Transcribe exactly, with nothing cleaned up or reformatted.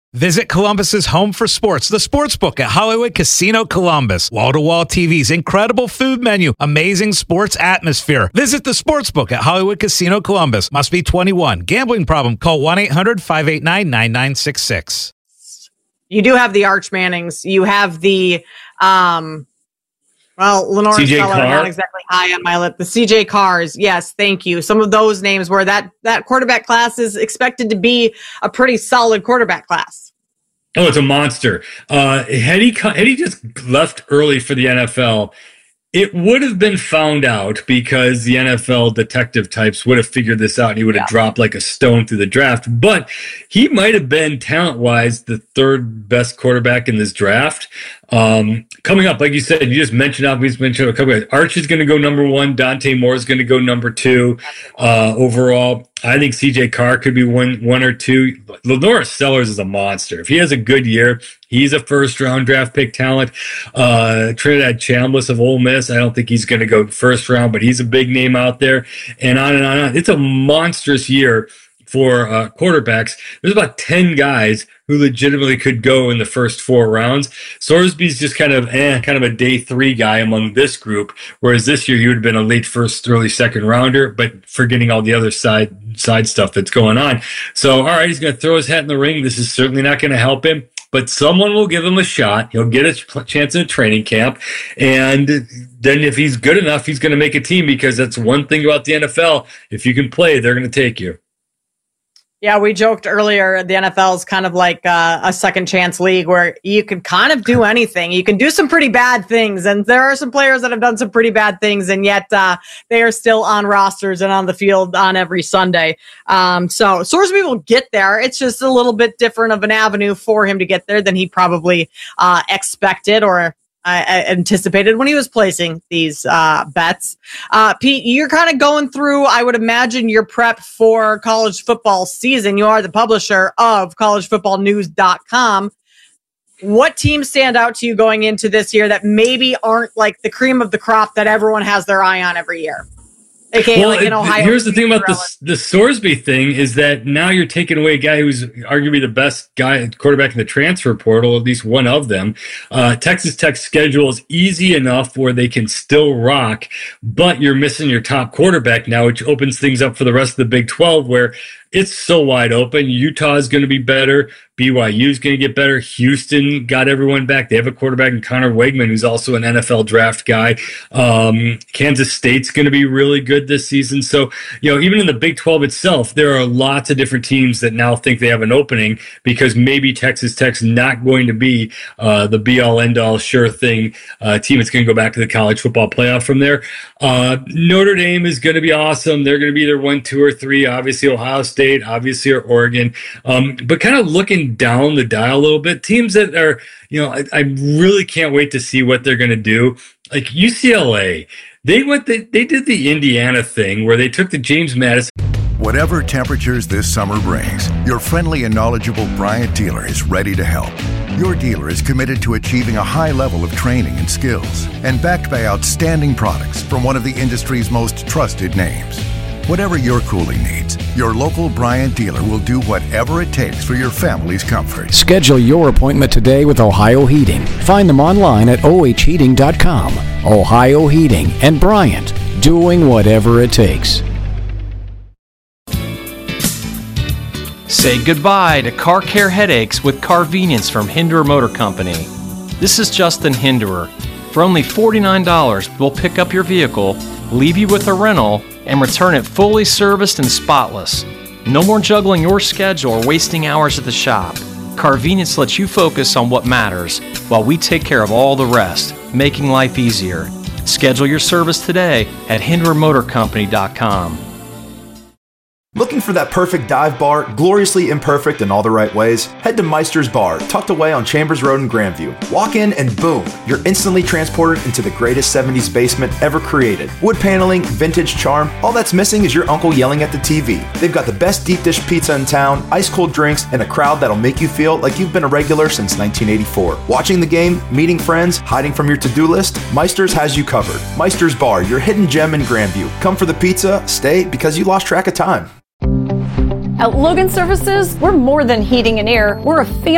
Visit Columbus's home for sports, the Sportsbook at Hollywood Casino Columbus. Wall-to-wall T Vs, incredible food menu, amazing sports atmosphere. Visit the Sportsbook at Hollywood Casino Columbus. Must be twenty-one. Gambling problem? Call one eight hundred five eight nine nine nine six six. You do have the Arch Mannings. You have the, um, well, Lenore Stellar, not exactly high on my list. The C J Carrs, yes, thank you. Some of those names where that, that quarterback class is expected to be a pretty solid quarterback class. Oh, it's a monster. Uh, had he, had he just left early for the N F L, it would have been found out because the N F L detective types would have figured this out and he would have yeah. dropped like a stone through the draft. But he might have been talent-wise the third best quarterback in this draft. Um, coming up, like you said, you just mentioned, obviously mentioned a couple of guys. Arch is going to go number one. Dante Moore is going to go number two uh, overall. I think C J Carr could be one, one or two. Lenore Sellers is a monster. If he has a good year, he's a first-round draft pick talent. Uh, Trinidad Chambliss of Ole Miss, I don't think he's going to go first round, but he's a big name out there. And on and on and on. It's a monstrous year for uh, quarterbacks. There's about ten guys who legitimately could go in the first four rounds. Sorsby's just kind of eh, kind of a day three guy among this group, whereas this year he would have been a late first, early second rounder, but forgetting all the other side side stuff that's going on. So, all right, he's going to throw his hat in the ring. This is certainly not going to help him, but someone will give him a shot. He'll get a chance in a training camp, and then if he's good enough, he's going to make a team, because that's one thing about the N F L. If you can play, they're going to take you. Yeah, we joked earlier, the N F L is kind of like uh, a second chance league where you can kind of do anything. You can do some pretty bad things, and there are some players that have done some pretty bad things, and yet uh, they are still on rosters and on the field on every Sunday. Um, so Sorsby will get there. It's just a little bit different of an avenue for him to get there than he probably uh, expected or I, I anticipated when he was placing these uh, bets. Uh, Pete, you're kind of going through, I would imagine, your prep for college football season. You are the publisher of college football news dot com. What teams stand out to you going into this year that maybe aren't like the cream of the crop that everyone has their eye on every year? A K A well, like in Ohio. Here's the thing about the, the Sorsby thing is that now you're taking away a guy who's arguably the best guy quarterback in the transfer portal, at least one of them. Uh, Texas Tech's schedule is easy enough where they can still rock, but you're missing your top quarterback now, which opens things up for the rest of the Big twelve, where it's so wide open. Utah is going to be better. B Y U is going to get better. Houston got everyone back. They have a quarterback in Connor Wegman, who's also an N F L draft guy. Um, Kansas State's going to be really good this season. So, you know, even in the Big twelve itself, there are lots of different teams that now think they have an opening because maybe Texas Tech's not going to be uh, the be-all, end-all, sure thing uh, team that's going to go back to the college football playoff from there. Uh, Notre Dame is going to be awesome. They're going to be either one, two, or three. Obviously, Ohio State, obviously, or Oregon. Um, but kind of looking down the dial a little bit, teams that are, you know, I, I really can't wait to see what they're going to do. Like U C L A, they went, the, they did the Indiana thing where they took the James Madison. Whatever temperatures this summer brings, your friendly and knowledgeable Bryant dealer is ready to help. Your dealer is committed to achieving a high level of training and skills, and backed by outstanding products from one of the industry's most trusted names. Whatever your cooling needs, your local Bryant dealer will do whatever it takes for your family's comfort. Schedule your appointment today with Ohio Heating. Find them online at O H heating dot com. Ohio Heating and Bryant, doing whatever it takes. Say goodbye to car care headaches with Carvenience from Hinderer Motor Company. This is Justin Hinderer. For only forty-nine dollars, we'll pick up your vehicle, leave you with a rental, and return it fully serviced and spotless. No more juggling your schedule or wasting hours at the shop. Carvenience lets you focus on what matters while we take care of all the rest, making life easier. Schedule your service today at hinderer motor company dot com. Looking for that perfect dive bar, gloriously imperfect in all the right ways? Head to Meister's Bar, tucked away on Chambers Road in Grandview. Walk in and boom, you're instantly transported into the greatest seventies basement ever created. Wood paneling, vintage charm, all that's missing is your uncle yelling at the T V. They've got the best deep dish pizza in town, ice cold drinks, and a crowd that'll make you feel like you've been a regular since nineteen eighty-four. Watching the game, meeting friends, hiding from your to-do list, Meister's has you covered. Meister's Bar, your hidden gem in Grandview. Come for the pizza, stay because you lost track of time. At Logan Services, we're more than heating and air. We're a family